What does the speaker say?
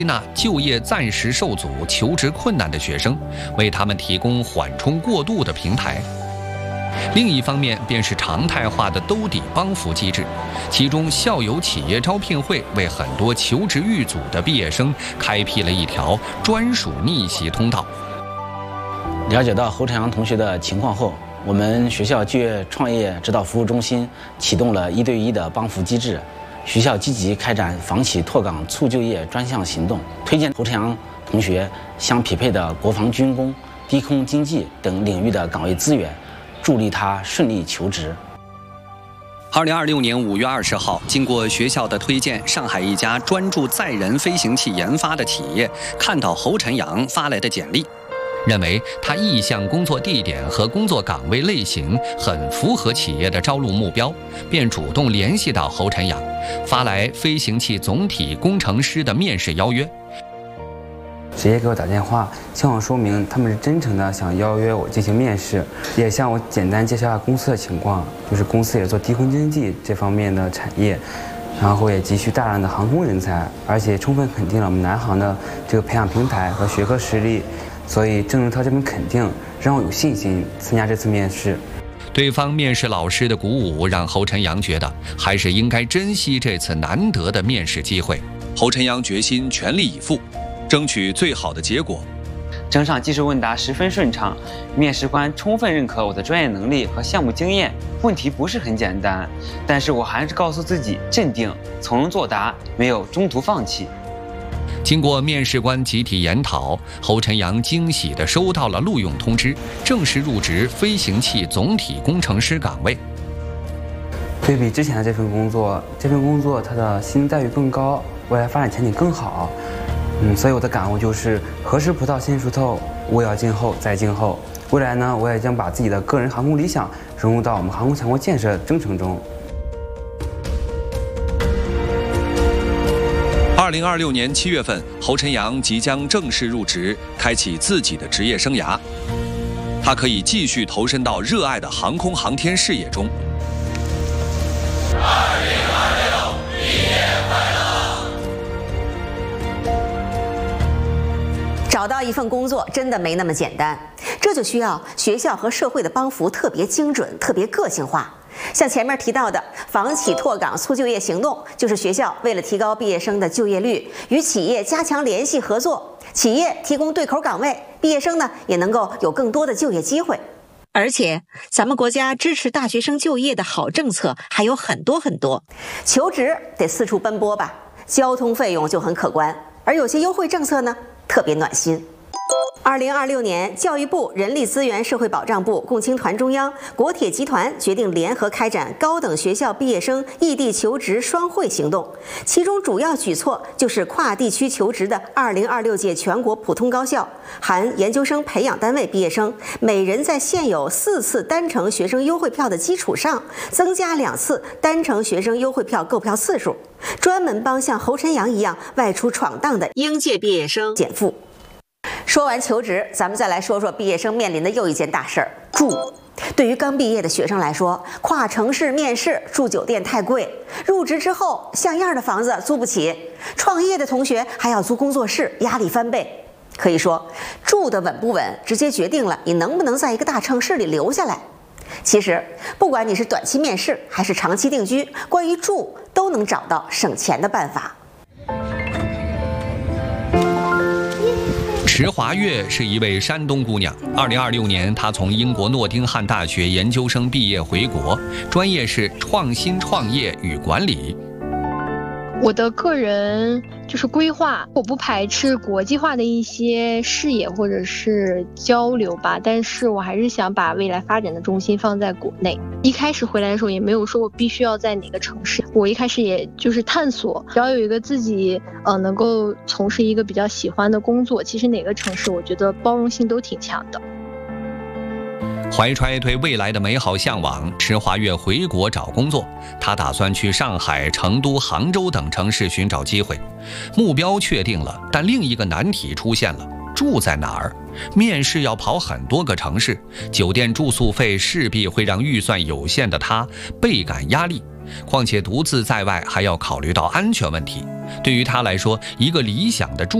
纳就业暂时受阻、求职困难的学生，为他们提供缓冲过渡的平台。另一方面，便是常态化的兜底帮扶机制，其中校友企业招聘会为很多求职遇阻的毕业生开辟了一条专属逆袭通道。 了解到侯晨阳同学的情况后，我们学校就业创业指导服务中心启动了1对1的帮扶机制。学校积极开展房企拓岗促就业专项行动，推荐侯晨阳同学相匹配的国防军工、低空经济等领域的岗位资源，助力他顺利求职。 2026年5月20号，经过学校的推荐，上海一家专注载人飞行器研发的企业看到侯晨阳发来的简历，认为他意向工作地点和工作岗位类型很符合企业的招录目标，便主动联系到侯晨阳，发来飞行器总体工程师的面试邀约。 直接给我打电话，向我说明他们是真诚的想邀约我进行面试，也向我简单介绍下公司的情况，就是公司也做低空经济这方面的产业，然后也急需大量的航空人才，而且充分肯定了我们南航的这个培养平台和学科实力，所以正是他这份肯定，让我有信心参加这次面试。 对方面试老师的鼓舞，让侯晨阳觉得还是应该珍惜这次难得的面试机会。 侯晨阳决心全力以赴，争取最好的结果。 整场技术问答十分顺畅，面试官充分认可我的专业能力和项目经验。问题不是很简单，但是我还是告诉自己镇定、从容作答，没有中途放弃。 经过面试官集体研讨，侯晨阳惊喜地收到了录用通知，正式入职飞行器总体工程师岗位。 对比之前的这份工作它的薪资待遇更高，未来发展前景更好。所以我的感悟就是何时葡萄先熟透，勿要静候再静候。未来呢，我也将把自己的个人航空理想融入到我们航空强国建设征程中。 2026年7月份，侯晨阳即将正式入职，开启自己的职业生涯。他可以继续投身到热爱的航空航天事业中。2026毕业快乐！ 找到一份工作真的没那么简单，这就需要学校和社会的帮扶特别精准、特别个性化。像前面提到的房企拓岗促就业行动，就是学校为了提高毕业生的就业率，与企业加强联系合作，企业提供对口岗位，毕业生呢也能够有更多的就业机会。而且咱们国家支持大学生就业的好政策还有很多很多，求职得四处奔波吧，交通费用就很可观，而有些优惠政策呢特别暖心。2026年，教育部、人力资源社会保障部、共青团中央、国铁集团决定联合开展高等学校毕业生异地求职双汇行动，其中主要举措就是跨地区求职的2026届全国普通高校含研究生培养单位毕业生，每人在现有4次单程学生优惠票的基础上，增加2次单程学生优惠票购票次数，专门帮像侯晨阳一样外出闯荡的应届毕业生减负。说完求职，咱们再来说说毕业生面临的又一件大事儿——住。对于刚毕业的学生来说，跨城市面试住酒店太贵，入职之后像样的房子租不起，创业的同学还要租工作室，压力翻倍。可以说，住的稳不稳，直接决定了你能不能在一个大城市里留下来。其实，不管你是短期面试还是长期定居，关于住都能找到省钱的办法。 池华月是一位山东姑娘。2026年，她从英国诺丁汉大学研究生毕业回国，专业是创新创业与管理。 我的个人就是规划，我不排斥国际化的一些视野或者是交流吧，但是我还是想把未来发展的重心放在国内。一开始回来的时候也没有说我必须要在哪个城市，我一开始也就是探索，只要有一个自己能够从事一个比较喜欢的工作，其实哪个城市我觉得包容性都挺强的。 怀揣对未来的美好向往，池华月回国找工作。他打算去上海、成都、杭州等城市寻找机会。目标确定了，但另一个难题出现了：住在哪儿？面试要跑很多个城市，酒店住宿费势必会让预算有限的他倍感压力。 况且独自在外还要考虑到安全问题。对于他来说，一个理想的住